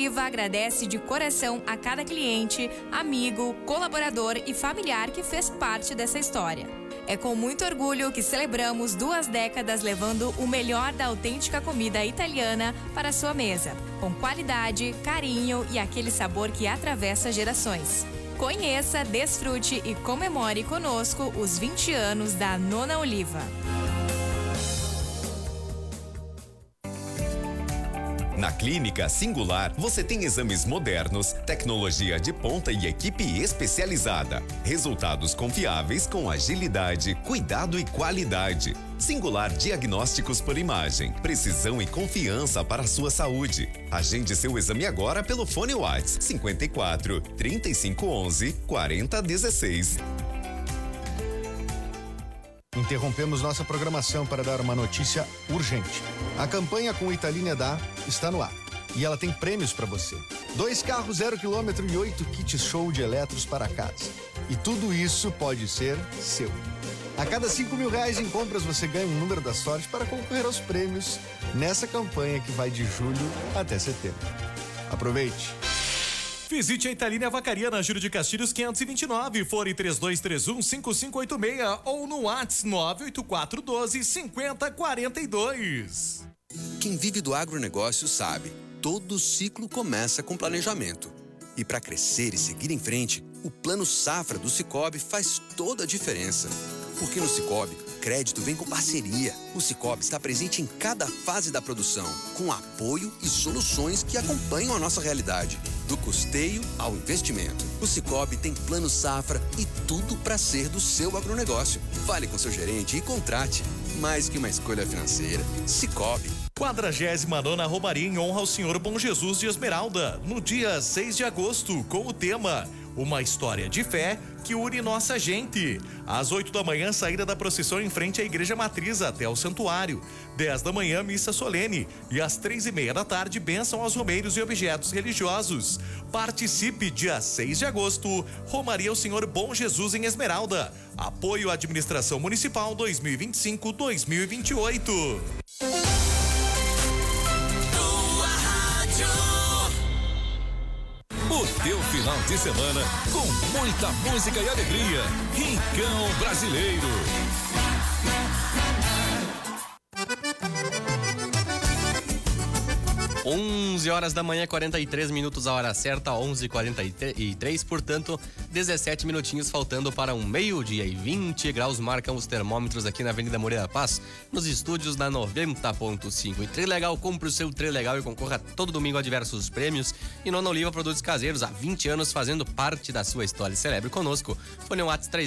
Oliva agradece de coração a cada cliente, amigo, colaborador e familiar que fez parte dessa história. É com muito orgulho que celebramos 2 décadas levando o melhor da autêntica comida italiana para a sua mesa, com qualidade, carinho e aquele sabor que atravessa gerações. Conheça, desfrute e comemore conosco os 20 anos da Nona Oliva. Na Clínica Singular, você tem exames modernos, tecnologia de ponta e equipe especializada. Resultados confiáveis com agilidade, cuidado e qualidade. Singular Diagnósticos por Imagem. Precisão e confiança para a sua saúde. Agende seu exame agora pelo fone WhatsApp 54 3511 4016. Interrompemos nossa programação para dar uma notícia urgente. A campanha com Italínia Dá está no ar e ela tem prêmios para você. 2 carros 0 km e 8 kits show de eletros para casa. E tudo isso pode ser seu. A cada R$5.000 em compras você ganha um número da sorte para concorrer aos prêmios nessa campanha que vai de julho até setembro. Aproveite! Visite a Italínia Vacaria na Júlio de Castilhos 529, fone 3231-5586 ou no WhatsApp 98412-5042. Quem vive do agronegócio sabe, todo ciclo começa com planejamento. E para crescer e seguir em frente, o Plano Safra do Sicoob faz toda a diferença. Porque no Sicoob, crédito vem com parceria. O Sicoob está presente em cada fase da produção, com apoio e soluções que acompanham a nossa realidade. Do custeio ao investimento. O Sicoob tem Plano Safra e tudo para ser do seu agronegócio. Fale com seu gerente e contrate. Mais que uma escolha financeira. Sicoob. 49ª Romaria em honra ao Senhor Bom Jesus de Esmeralda, no dia 6 de agosto, com o tema Uma História de Fé que une nossa gente. Às 8 da manhã, saída da procissão em frente à Igreja Matriz até o Santuário. 10 da manhã, missa solene. E às 3:30 da tarde, bênção aos romeiros e objetos religiosos. Participe dia 6 de agosto, Romaria ao Senhor Bom Jesus em Esmeralda. Apoio à Administração Municipal 2025-2028. O teu final de semana com muita música e alegria. Rincão Brasileiro. 11 da manhã, 43 minutos, a hora certa, 11h43, portanto, 17 minutinhos faltando para um meio-dia e 20 graus marcam os termômetros aqui na Avenida Moreira Paz, nos estúdios da 90.5. E Trilegal, compre o seu Trilegal e concorra todo domingo a diversos prêmios. E Nona Oliva Produtos Caseiros, há 20 anos fazendo parte da sua história. Celebre conosco. Fone WhatsApp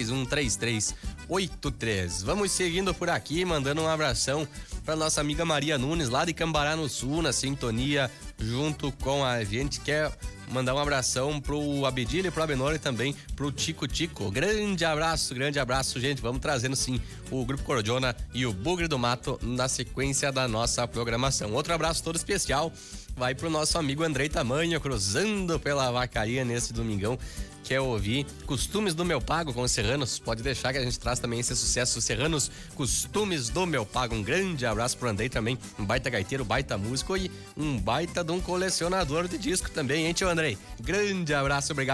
3231-3383. Vamos seguindo por aqui, mandando um abração para nossa amiga Maria Nunes, lá de Cambará no Sul, na sintonia, junto com a gente. Quer mandar um abração pro Abedilho, pro Abenor e também pro Tico Tico. Grande abraço, gente. Vamos trazendo sim o Grupo Cordiona e o Bugre do Mato na sequência da nossa programação. Outro abraço todo especial vai pro nosso amigo Andrei Tamanho, cruzando pela Vacaria nesse domingão. Quer ouvir Costumes do Meu Pago com os Serranos? Pode deixar que a gente traz também esse sucesso. Serranos, Costumes do Meu Pago. Um grande abraço pro Andrei também, um baita gaiteiro, baita músico e um baita de um colecionador de disco também, hein, tio Andrei? Grande abraço, obrigado.